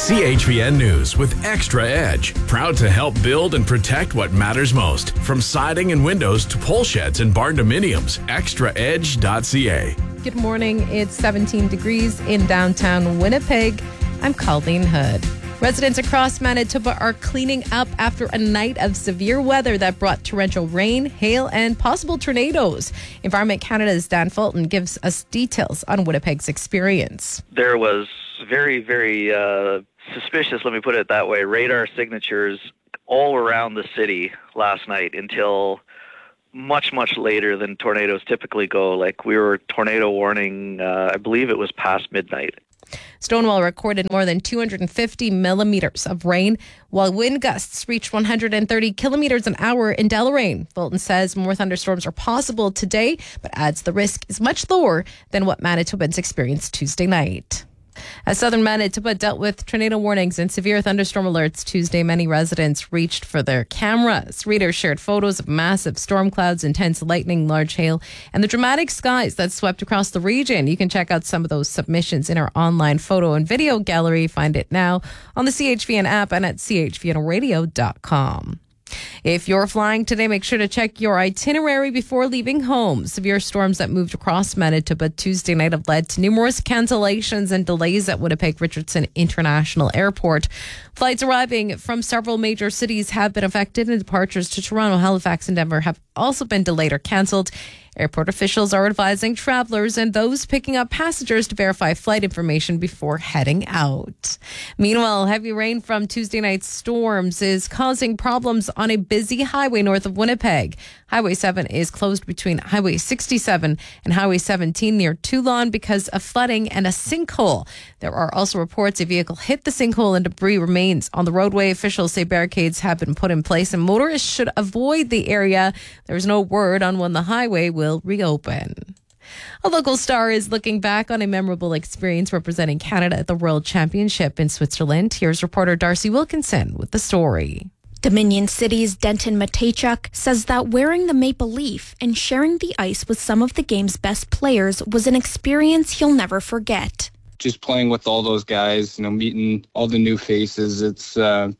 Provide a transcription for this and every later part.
CHVN News with Extra Edge. Proud to help build and protect what matters most. From siding and windows to pole sheds and barn dominiums. ExtraEdge.ca. Good morning. It's 17 degrees in downtown Winnipeg. I'm Colleen Hood. Residents across Manitoba are cleaning up after a night of severe weather that brought torrential rain, hail, and possible tornadoes. Environment Canada's Dan Fulton gives us details on Winnipeg's experience. There was very, very suspicious, let me put it that way, radar signatures all around the city last night until much, much later than tornadoes typically go. Like, we were tornado warning, I believe it was past midnight. Stonewall recorded more than 250 millimeters of rain, while wind gusts reached 130 kilometers an hour in Deloraine. Fulton says more thunderstorms are possible today, but adds the risk is much lower than what Manitobans experienced Tuesday night. As southern Manitoba dealt with tornado warnings and severe thunderstorm alerts Tuesday, many residents reached for their cameras. Readers shared photos of massive storm clouds, intense lightning, large hail, and the dramatic skies that swept across the region. You can check out some of those submissions in our online photo and video gallery. Find it now on the CHVN app and at chvnradio.com. If you're flying today, make sure to check your itinerary before leaving home. Severe storms that moved across Manitoba Tuesday night have led to numerous cancellations and delays at Winnipeg Richardson International Airport. Flights arriving from several major cities have been affected, and departures to Toronto, Halifax, and Denver have also been delayed or cancelled. Airport officials are advising travelers and those picking up passengers to verify flight information before heading out. Meanwhile, heavy rain from Tuesday night's storms is causing problems on a busy highway north of Winnipeg. Highway 7 is closed between Highway 67 and Highway 17 near Toulon because of flooding and a sinkhole. There are also reports a vehicle hit the sinkhole and debris remains on the roadway. Officials say barricades have been put in place and motorists should avoid the area. There's no word on when the highway will reopen. A local star is looking back on a memorable experience representing Canada at the World Championship in Switzerland. Here's reporter Darcy Wilkinson with the story. Dominion City's Denton Matejchuk says that wearing the maple leaf and sharing the ice with some of the game's best players was an experience he'll never forget. Just playing with all those guys, meeting all the new faces. It's, the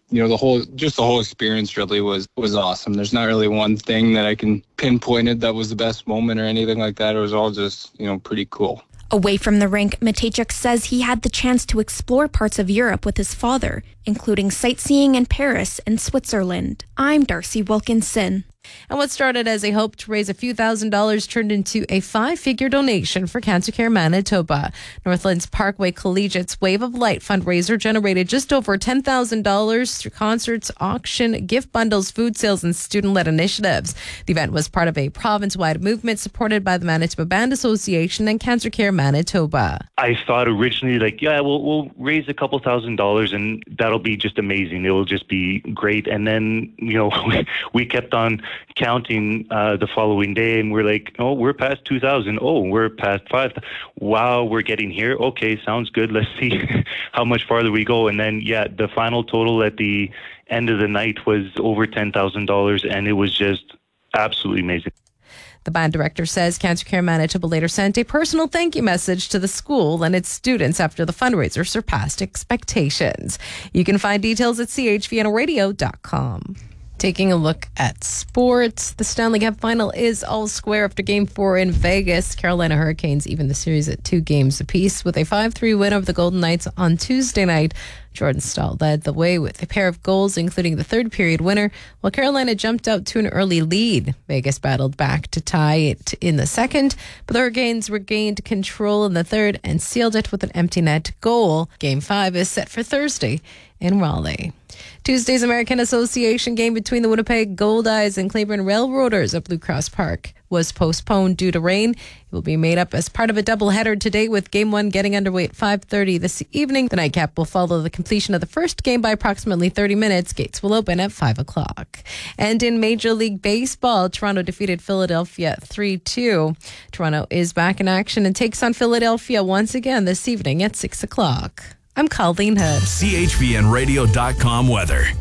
whole experience really was awesome. There's not really one thing that I can pinpoint it that was the best moment or anything like that. It was all just, pretty cool. Away from the rink, Matejchuk says he had the chance to explore parts of Europe with his father, including sightseeing in Paris and Switzerland. I'm Darcy Wilkinson. And what started as a hope to raise a few $1,000s turned into a 5-figure donation for Cancer Care Manitoba. Northland's Parkway Collegiate's Wave of Light fundraiser generated just over $10,000 through concerts, auction, gift bundles, food sales, and student-led initiatives. The event was part of a province-wide movement supported by the Manitoba Band Association and Cancer Care Manitoba. I thought originally, we'll raise a couple $1,000s and that'll be just amazing. It will just be great. And then, we kept on counting the following day, and we're like, oh, we're past 2,000. Oh, we're past 5,000. Wow, we're getting here. Okay, sounds good. Let's see how much farther we go. And then, the final total at the end of the night was over $10,000, and it was just absolutely amazing. The band director says Cancer Care Manitoba later sent a personal thank you message to the school and its students after the fundraiser surpassed expectations. You can find details at chvnradio.com. Taking a look at sports, the Stanley Cup final is all square after Game 4 in Vegas. Carolina Hurricanes even the series at 2 games apiece with a 5-3 win over the Golden Knights on Tuesday night. Jordan Staal led the way with a pair of goals, including the third-period winner, while Carolina jumped out to an early lead. Vegas battled back to tie it in the second, but the Hurricanes regained control in the third and sealed it with an empty net goal. Game 5 is set for Thursday in Raleigh. Tuesday's American Association game between the Winnipeg Goldeyes and Cleburne Railroaders at Blue Cross Park was postponed due to rain. It will be made up as part of a doubleheader today, with Game 1 getting underway at 5:30 this evening. The nightcap will follow the completion of the first game by approximately 30 minutes. Gates will open at 5 o'clock. And in Major League Baseball, Toronto defeated Philadelphia 3-2. Toronto is back in action and takes on Philadelphia once again this evening at 6 o'clock. I'm Colleen Hood. CHVNradio.com weather.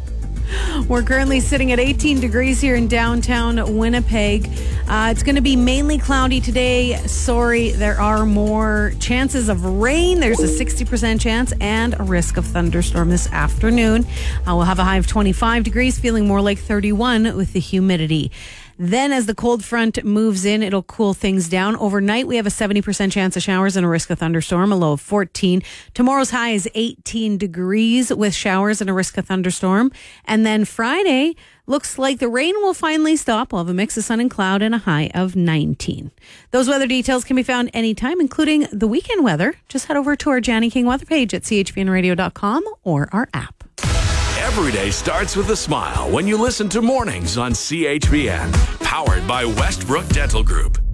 We're currently sitting at 18 degrees here in downtown Winnipeg. It's going to be mainly cloudy today. Sorry, there are more chances of rain. There's a 60% chance and a risk of thunderstorm this afternoon. We'll have a high of 25 degrees, feeling more like 31 with the humidity. Then as the cold front moves in, it'll cool things down. Overnight, we have a 70% chance of showers and a risk of thunderstorm, a low of 14. Tomorrow's high is 18 degrees with showers and a risk of thunderstorm. And then Friday, looks like the rain will finally stop. We'll have a mix of sun and cloud and a high of 19. Those weather details can be found anytime, including the weekend weather. Just head over to our Janny King weather page at chpnradio.com or our app. Every day starts with a smile when you listen to Mornings on CHPN. Powered by Westbrook Dental Group.